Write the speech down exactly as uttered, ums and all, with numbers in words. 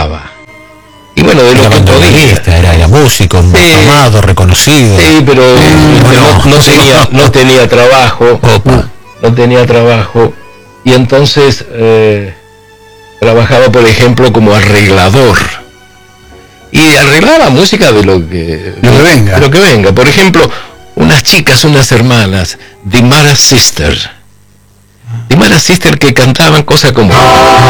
trabajaba. Y bueno, de lo era que podía. Era, era músico, sí, amado, reconocido. Sí, pero eh, no, no, tenía, no tenía trabajo. Opa. No tenía trabajo. Y entonces eh, trabajaba, por ejemplo, como arreglador. Y arreglaba música de lo que, lo que venga. De lo que venga. Por ejemplo, unas chicas, unas hermanas, The Mara Sisters. The Mara Sisters que cantaban cosas como